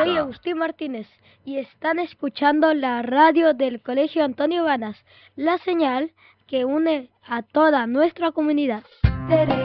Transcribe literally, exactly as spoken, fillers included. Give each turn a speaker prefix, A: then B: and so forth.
A: soy Agustín Martínez y están escuchando la radio del Colegio Antonio Banas, la señal que une a toda nuestra comunidad.